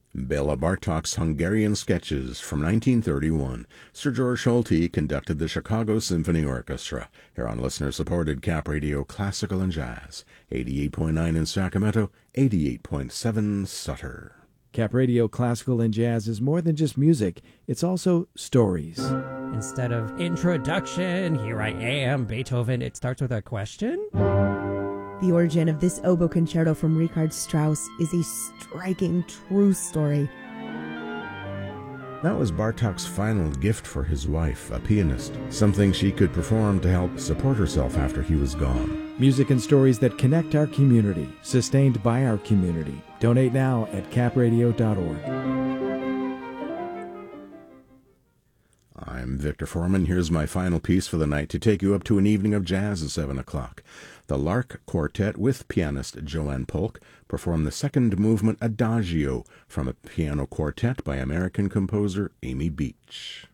Bela Bartok's Hungarian Sketches from 1931. Sir George Solti conducted the Chicago Symphony Orchestra. Here on listener-supported Cap Radio Classical and Jazz. 88.9 in Sacramento, 88.7 Sutter. Cap Radio Classical and Jazz is more than just music. It's also stories. Instead of introduction, here I am, Beethoven, it starts with a question. The origin of this oboe concerto from Richard Strauss is a striking, true story. That was Bartok's final gift for his wife, a pianist, something she could perform to help support herself after he was gone. Music and stories that connect our community, sustained by our community. Donate now at capradio.org. I'm Victor Foreman. Here's my final piece for the night to take you up to an evening of jazz at 7 o'clock. The Lark Quartet with pianist Joanne Polk perform the second movement Adagio from a piano quartet by American composer Amy Beach.